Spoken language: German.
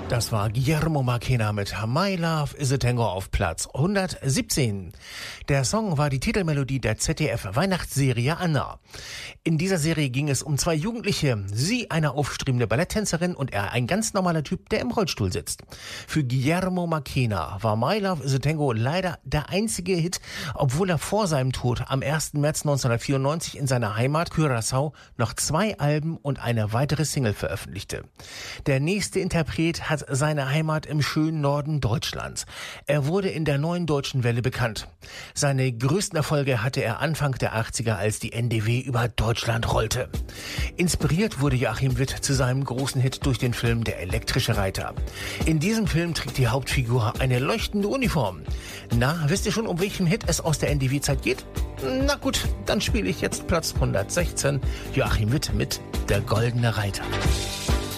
Das war Guillermo Marchena mit My Love is a Tango auf Platz 117. Der Song war die Titelmelodie der ZDF-Weihnachtsserie Anna. In dieser Serie ging es um zwei Jugendliche, sie eine aufstrebende Balletttänzerin und er ein ganz normaler Typ, der im Rollstuhl sitzt. Für Guillermo Marchena war My Love is a Tango leider der einzige Hit, obwohl er vor seinem Tod am 1. März 1994 in seiner Heimat Curaçao noch 2 Alben und eine weitere Single veröffentlichte. Der nächste Interpret hat seine Heimat im schönen Norden Deutschlands. Er wurde in der Neuen Deutschen Welle bekannt. Seine größten Erfolge hatte er Anfang der 80er, als die NDW über Deutschland rollte. Inspiriert wurde Joachim Witt zu seinem großen Hit durch den Film Der elektrische Reiter. In diesem Film trägt die Hauptfigur eine leuchtende Uniform. Na, wisst ihr schon, um welchen Hit es aus der NDW-Zeit geht? Na gut, dann spiele ich jetzt Platz 116, Joachim Witt mit Der goldene Reiter.